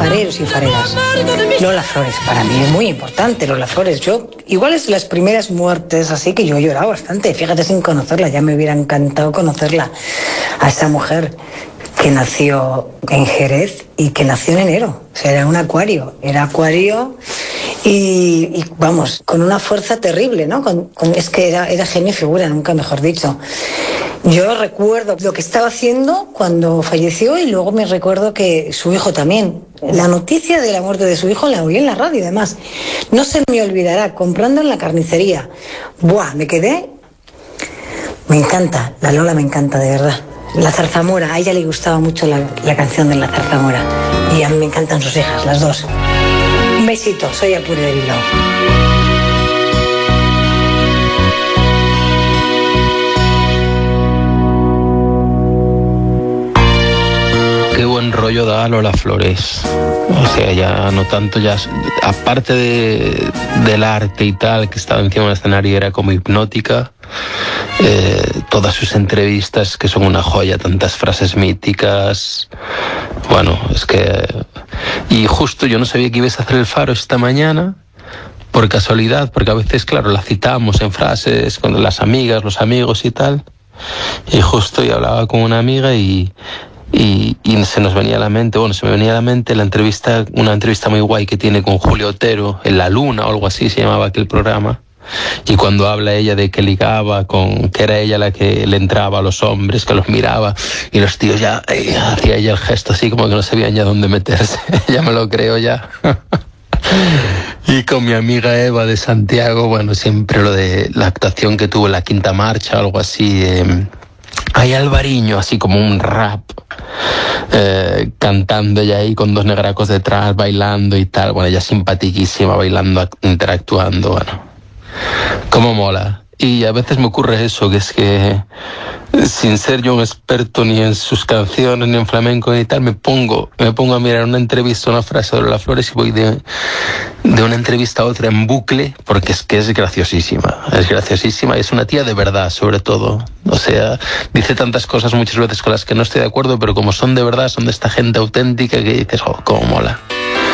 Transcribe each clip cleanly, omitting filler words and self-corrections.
fareros y fareras. Lola Flores, para mí es muy importante, Lola Flores. Yo, igual es las primeras muertes, así que yo he llorado bastante. Fíjate, sin conocerla, ya me hubiera encantado conocerla. A esa mujer que nació en Jerez y que nació en enero. O sea, era acuario y vamos, con una fuerza terrible, ¿no? Es que era genio y figura, nunca mejor dicho. Yo recuerdo lo que estaba haciendo cuando falleció y luego me recuerdo que su hijo también. La noticia de la muerte de su hijo la oí en la radio, además. No se me olvidará, comprando en la carnicería. Buah, me quedé... Me encanta, la Lola me encanta, de verdad. La zarzamora, a ella le gustaba mucho la canción de la zarzamora. Y a mí me encantan sus hijas, las dos. Un besito, soy Apure de Bilbao. Qué buen rollo da Lola Flores. O sea, ya no tanto, ya aparte del arte y tal, que estaba encima del escenario, era como hipnótica. Todas sus entrevistas, que son una joya, tantas frases míticas. Bueno, es que... Y justo yo no sabía que ibas a hacer el Faro esta mañana, por casualidad, porque a veces, claro, la citamos en frases con las amigas, los amigos y tal. Y justo yo hablaba con una amiga y se nos venía a la mente, se me venía a la mente una entrevista muy guay que tiene con Julio Otero, en La Luna o algo así se llamaba aquel programa. Y cuando habla ella de que ligaba que era ella la que le entraba a los hombres, que los miraba, y los tíos ya hacía ella el gesto así como que no sabían ya dónde meterse. Ya me lo creo ya. Y con mi amiga Eva de Santiago, siempre lo de la actuación que tuvo en la Quinta Marcha o algo así. Hay Alvariño, así como un rap, cantando ella ahí con dos negracos detrás, bailando y tal. Ella simpaticísima, bailando, interactuando, cómo mola. Y a veces me ocurre eso, que es que sin ser yo un experto ni en sus canciones, ni en flamenco ni tal, me pongo a mirar una entrevista, una frase de Lola Flores y voy de una entrevista a otra en bucle, porque es que es graciosísima y es una tía de verdad, sobre todo. O sea, dice tantas cosas muchas veces con las que no estoy de acuerdo, pero como son de verdad, son de esta gente auténtica que dices, cómo mola.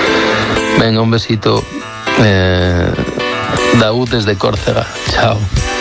Venga, un besito. Daud desde Córcega. Chao.